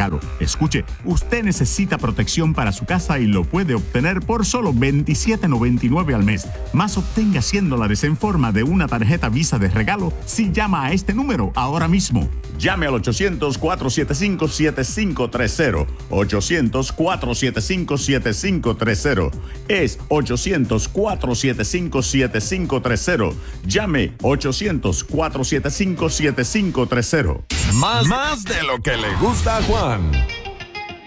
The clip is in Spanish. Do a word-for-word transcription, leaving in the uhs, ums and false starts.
regalo. Escuche, usted necesita protección para su casa y lo puede obtener por solo veintisiete noventa y nueve al mes. Más obtenga cien dólares en forma de una tarjeta Visa de regalo si llama a este número ahora mismo. Llame al ochocientos, cuatro siete cinco, siete cinco tres cero. ochocientos, cuatro siete cinco, siete cinco tres cero. Es ochocientos, cuatro siete cinco, siete cinco tres cero. Llame ochocientos, cuatro siete cinco, siete cinco tres cero. Más, más de lo que le gusta a Juan.